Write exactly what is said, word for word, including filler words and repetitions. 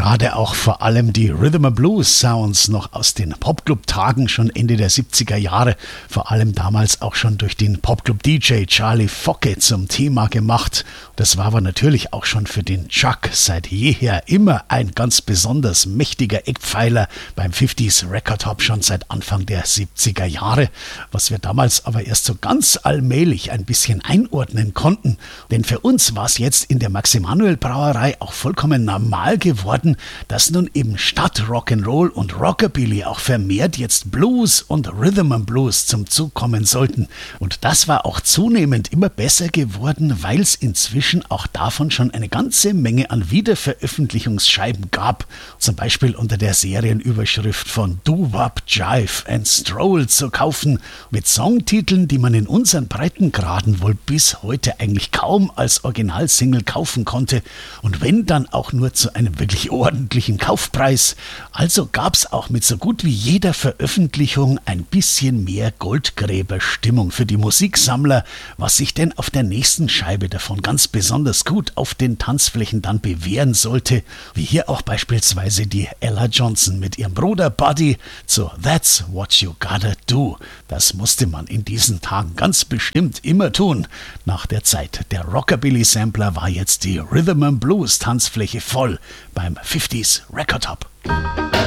gerade auch vor allem die Rhythm and Blues Sounds noch aus den Popclub-Tagen schon Ende der siebziger Jahre, vor allem damals auch schon durch den Popclub-D J Charlie Focke zum Thema gemacht. Das war aber natürlich auch schon für den Chuck seit jeher immer ein ganz besonders mächtiger Eckpfeiler beim fünfziger Record Hop schon seit Anfang der siebziger Jahre, was wir damals aber erst so ganz allmählich ein bisschen einordnen konnten. Denn für uns war es jetzt in der Max-Emanuel Brauerei auch vollkommen normal geworden, dass nun eben statt Rock'n'Roll und Rockabilly auch vermehrt jetzt Blues und Rhythm and Blues zum Zug kommen sollten. Und das war auch zunehmend immer besser geworden, weil es inzwischen auch davon schon eine ganze Menge an Wiederveröffentlichungsscheiben gab. Zum Beispiel unter der Serienüberschrift von Doo-Wop, Jive and Stroll zu kaufen, mit Songtiteln, die man in unseren Breitengraden wohl bis heute eigentlich kaum als Originalsingle kaufen konnte. Und wenn dann auch nur zu einem wirklich ordentlichen Kaufpreis. Also gab es auch mit so gut wie jeder Veröffentlichung ein bisschen mehr Goldgräberstimmung für die Musiksammler, was sich denn auf der nächsten Scheibe davon ganz besonders gut auf den Tanzflächen dann bewähren sollte, wie hier auch beispielsweise die Ella Johnson mit ihrem Bruder Buddy zu That's What You Gotta Do. Das musste man in diesen Tagen ganz bestimmt immer tun. Nach der Zeit der Rockabilly-Sampler war jetzt die Rhythm and Blues Tanzfläche voll beim fünfziger Record Hop.